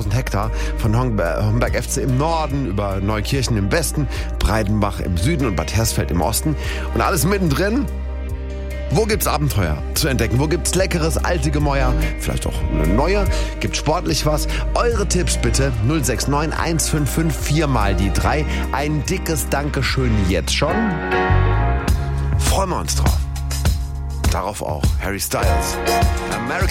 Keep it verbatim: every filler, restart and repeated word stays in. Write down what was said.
fünftausend Hektar, von Homberg, Homberg F C im Norden über Neukirchen im Westen, Breidenbach im Süden und Bad Hersfeld im Osten. Und alles mittendrin. Wo gibt's Abenteuer zu entdecken? Wo gibt's leckeres, alte Gemäuer? Vielleicht auch eine neue? Gibt sportlich was? Eure Tipps bitte. null sechs neun eins fünf fünf vier mal die drei. Ein dickes Dankeschön jetzt schon. Freuen wir uns drauf. Darauf auch Harry Styles. American